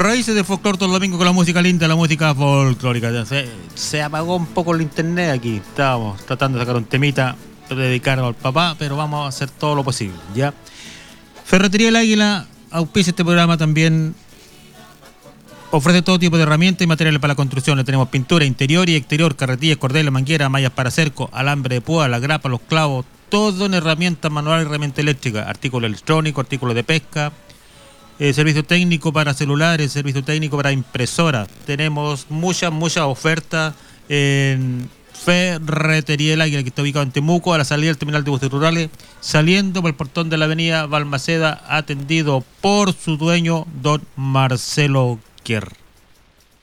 Raíces de folclore todo el domingo con la música linda, la música folclórica. Se apagó un poco el internet aquí. Estábamos tratando de sacar un temita, dedicarlo al papá, pero vamos a hacer todo lo posible, ¿ya? Ferretería El Águila auspicia este programa también. Ofrece todo tipo de herramientas y materiales para la construcción. Le tenemos pintura interior y exterior, carretillas, cordeles, mangueras, mallas para cerco, alambre de púa, la grapa, los clavos, todo en herramientas manuales y herramientas eléctricas, artículos electrónicos, artículos de pesca, servicio técnico para celulares, servicio técnico para impresoras. Tenemos muchas ofertas en Ferretería El Águila, que está ubicado en Temuco, a la salida del terminal de buses rurales, saliendo por el portón de la avenida Balmaceda, atendido por su dueño, don Marcelo Kerr.